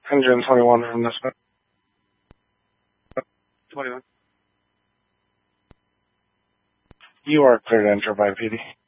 Engine 21 from this one. 21. You are clear to enter by PD.